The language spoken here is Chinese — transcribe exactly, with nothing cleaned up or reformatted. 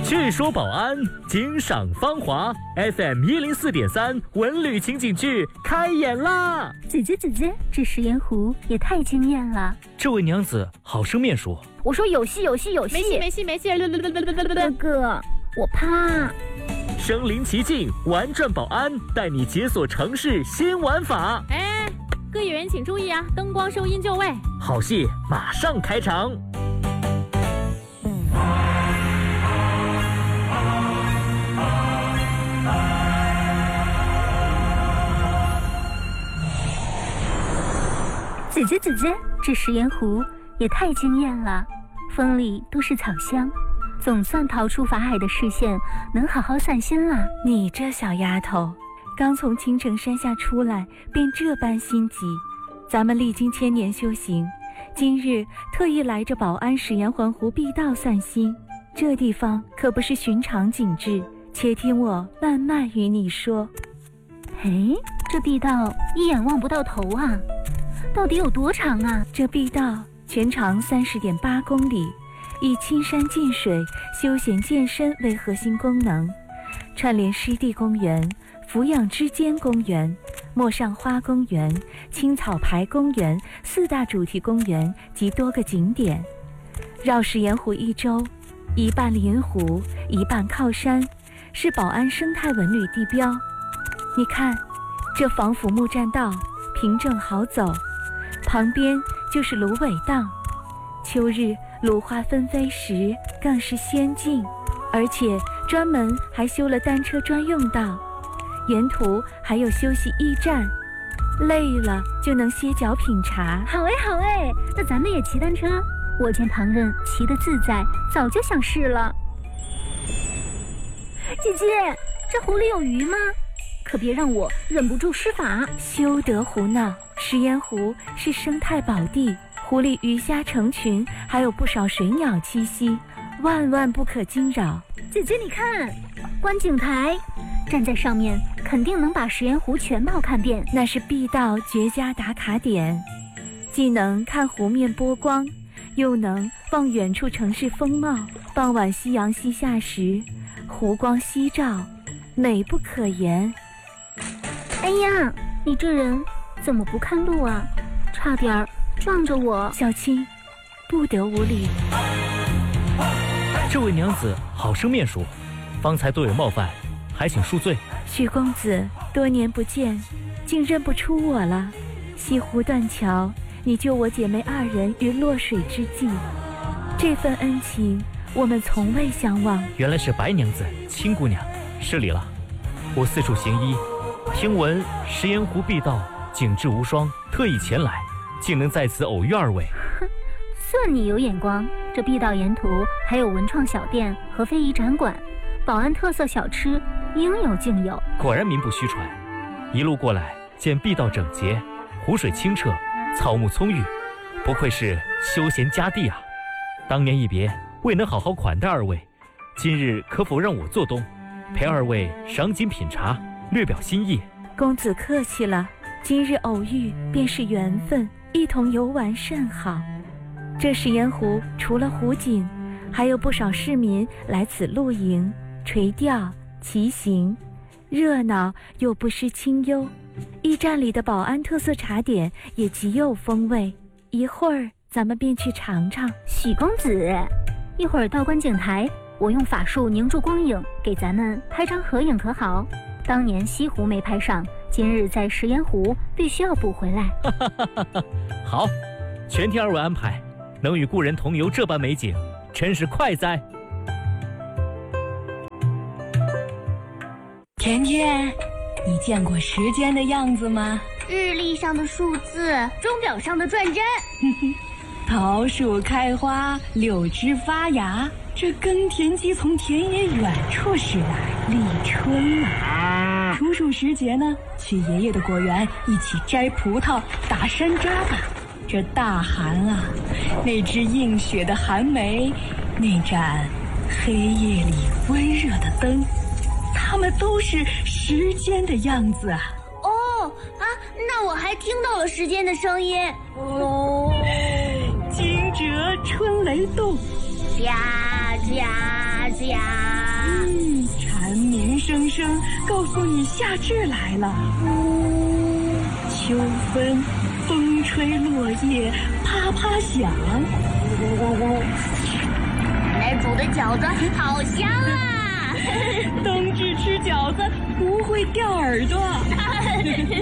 据说保安惊赏芳华 F M 一零四点三文旅情景剧开演啦！ 姐姐姐姐，这食盐湖也太惊艳了。 这位娘子好生面熟。 我说有戏有戏有戏， 没戏没戏没戏。 哥哥，我怕。 身临其境，玩转保安，带你解锁城市新玩法。 哎，各演员请注意啊，灯光收音就位。 好戏马上开场。 姐姐姐姐，这食盐湖也太惊艳了，风里都是草香，总算逃出法海的视线，能好好散心了。 你这小丫头，刚从青城山下出来，便这般心急。咱们历经千年修行，今日特意来这保安食盐环湖碧道散心。这地方可不是寻常景致，且听我慢慢与你说。 哎，这碧道一眼望不到头啊，到底有多长啊？ 这碧道全长三十点八公里，以青山近水、休闲健身为核心功能，串联湿地公园、俯仰之间公园、陌上花公园、青草牌公园四大主题公园及多个景点，绕食盐湖一周，一半临湖，一半靠山，是保安生态文旅地标。你看，这防腐木栈道平正好走，旁边就是芦苇荡，秋日芦花纷飞时更是仙境，而且专门还修了单车专用道，沿途还有休息驿站，累了就能歇脚品茶。 好哎好哎，那咱们也骑单车，我见旁人骑得自在，早就想试了。姐姐，这湖里有鱼吗？可别让我忍不住施法。 休得胡闹，食盐湖是生态宝地，湖里鱼虾成群，还有不少水鸟栖息，万万不可惊扰。 姐姐你看，观景台，站在上面肯定能把食盐湖全貌看遍。 那是碧道绝佳打卡点，既能看湖面波光，又能望远处城市风貌。傍晚夕阳西下时，湖光夕照，美不可言。 哎呀，你这人怎么不看路啊？差点撞着我。 小青，不得无礼。 这位娘子好生面熟，方才多有冒犯，还请恕罪。 许公子多年不见，竟认不出我了。西湖断桥，你救我姐妹二人于落水之际，这份恩情我们从未相忘。 原来是白娘子、青姑娘，失礼了。我四处行医，听闻食盐湖碧道景致无双，特意前来，竟能在此偶遇二位。 算你有眼光，这碧道沿途还有文创小店和非遗展馆，保安特色小吃应有尽有。 果然名不虚传，一路过来见碧道整洁，湖水清澈，草木葱郁，不愧是休闲佳地啊。当年一别，未能好好款待二位，今日可否让我做东，陪二位赏景品茶，略表心意。 公子客气了，今日偶遇便是缘分，一同游玩甚好。这食盐湖除了湖景，还有不少市民来此露营、垂钓、骑行，热闹又不失清幽。驿站里的保安特色茶点也极有风味，一会儿咱们便去尝尝。 许公子，一会儿到观景台，我用法术凝住光影，给咱们拍张合影可好？当年西湖没拍上，今日在食盐湖必须要补回来。 好，全听二位安排，能与故人同游这般美景，真是快哉！ 甜甜，你见过时间的样子吗？ 日历上的数字，钟表上的转针。 桃树开花，柳枝发芽，这耕田机从田野远处驶来，立春了。处暑时节呢，去爷爷的果园一起摘葡萄、打山楂吧。这大寒啊，那只映雪的寒梅，那盏黑夜里温热的灯，它们都是时间的样子啊。 哦啊，那我还听到了时间的声音。 哦，惊蛰春雷动， 呀呀呀！ 声告诉你夏至来了。秋分，风吹落叶啪啪响。 奶煮的饺子好香啊！ 冬至吃饺子不会掉耳朵。